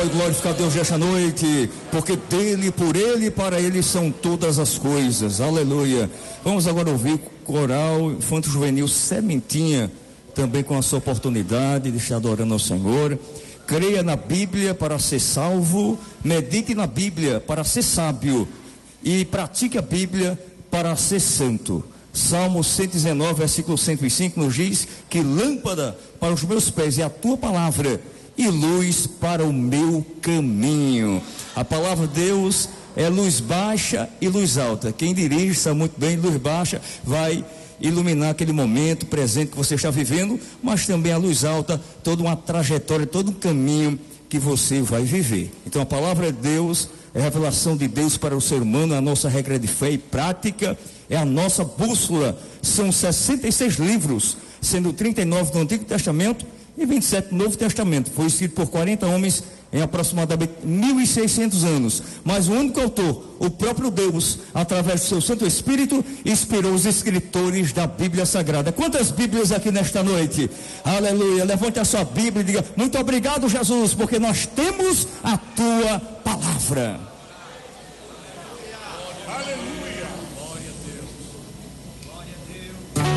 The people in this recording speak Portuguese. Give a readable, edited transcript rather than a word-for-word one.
vai glorificar Deus esta noite, porque dele, por ele e para ele são todas as coisas. Aleluia. Vamos agora ouvir o coral Infanto Juvenil Sementinha, também com a sua oportunidade de estar adorando ao Senhor. Creia na Bíblia para ser salvo, medite na Bíblia para ser sábio e pratique a Bíblia para ser santo. Salmo 119, versículo 105 nos diz que lâmpada para os meus pés é a tua palavra e luz para o meu caminho. A palavra de Deus é luz baixa e luz alta. Quem dirige sabe muito bem, luz baixa vai iluminar aquele momento presente que você está vivendo, mas também a luz alta, toda uma trajetória, todo um caminho que você vai viver. Então a palavra de Deus é a revelação de Deus para o ser humano, a nossa regra de fé e prática, é a nossa bússola. São 66 livros, sendo 39 do Antigo Testamento e 27 do Novo Testamento. Foi escrito por 40 homens em aproximadamente 1.600 anos. Mas o único autor, o próprio Deus, através do seu Santo Espírito, inspirou os escritores da Bíblia Sagrada. Quantas Bíblias aqui nesta noite? Aleluia. Levante a sua Bíblia e diga: muito obrigado, Jesus, porque nós temos a tua palavra.